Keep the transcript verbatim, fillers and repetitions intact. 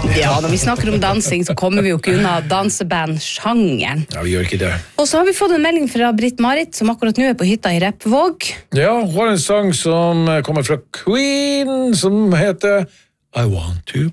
Ja, når vi snakker om dansing, så kommer vi jo ikke unna danseband-sjangeren. Ja, vi gjør ikke det. Og så har vi fått en melding fra Britt-Marit, som akkurat nå er på hytta i Repvåg. Ja, hun har en sang som kommer fra Queen, som heter I Want to